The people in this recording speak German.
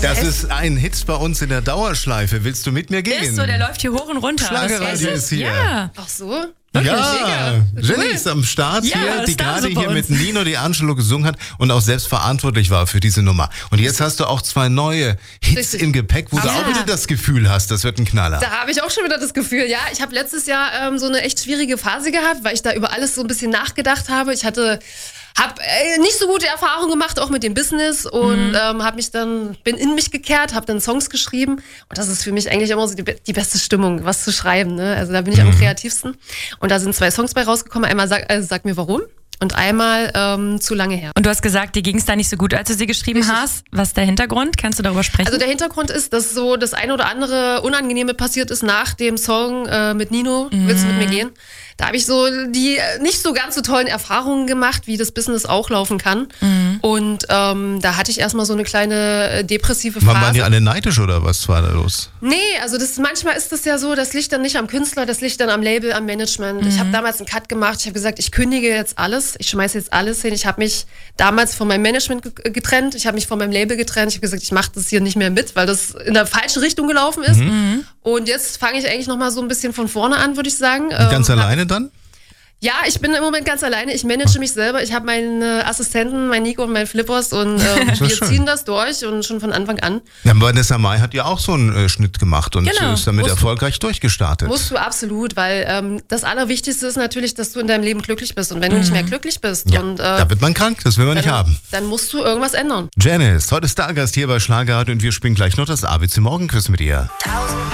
Das ist ein Hit bei uns in der Dauerschleife. Willst du mit mir gehen? Ist so, der läuft hier hoch und runter. Schlagerradio ist hier. Ja. Ach so? Ja, Jenny ist am Start Ja, hier, die Star gerade so bei hier uns. mit Nino D'Angelo gesungen hat und auch selbst verantwortlich war für diese Nummer. Und jetzt hast du auch 2 neue Hits Richtig. im Gepäck, wo du Ja. auch wieder das Gefühl hast, das wird ein Knaller. Da habe ich auch schon wieder das Gefühl, ja, ich habe letztes Jahr so eine echt schwierige Phase gehabt, weil ich da über alles so ein bisschen nachgedacht habe. Ich habe nicht so gute Erfahrungen gemacht, auch mit dem Business und bin in mich gekehrt, habe dann Songs geschrieben und das ist für mich eigentlich immer so die beste Stimmung, was zu schreiben. Ne? Also da bin ich am kreativsten und da sind 2 Songs bei rausgekommen. Einmal Sag mir warum und einmal Zu lange her. Und du hast gesagt, dir ging es da nicht so gut, als du sie geschrieben hast. Was ist der Hintergrund? Kannst du darüber sprechen? Also der Hintergrund ist, dass so das eine oder andere Unangenehme passiert ist nach dem Song mit Nino, Willst du mit mir gehen? Da habe ich so die nicht so ganz so tollen Erfahrungen gemacht, wie das Business auch laufen kann. Und da hatte ich erstmal so eine kleine depressive Phase. Waren die alle neidisch oder was war da los? Nee, also manchmal ist das ja so, das liegt dann nicht am Künstler, das liegt dann am Label, am Management. Ich habe damals einen Cut gemacht, ich habe gesagt, ich kündige jetzt alles, ich schmeiße jetzt alles hin. Ich habe mich damals von meinem Management getrennt, ich habe mich von meinem Label getrennt, ich habe gesagt, ich mache das hier nicht mehr mit, weil das in der falschen Richtung gelaufen ist. Und jetzt fange ich eigentlich nochmal so ein bisschen von vorne an, würde ich sagen. Ganz alleine dann? Ja, ich bin im Moment ganz alleine. Ich manage mich selber. Ich habe meinen Assistenten, mein Nico und mein Flippers und wir schön. ziehen das durch und schon von Anfang an. Ja, Vanessa Mai hat ja auch so einen Schnitt gemacht und Genau. ist damit Musst du- erfolgreich durchgestartet. Musst du absolut, weil das Allerwichtigste ist natürlich, dass du in deinem Leben glücklich bist. Und wenn du nicht mehr glücklich bist, Ja, und, da wird man krank, das will man nicht haben. dann musst du irgendwas ändern. Janice, heute Stargast hier bei Schlagerradio und wir spielen gleich noch das ABC Morgenquiz mit ihr.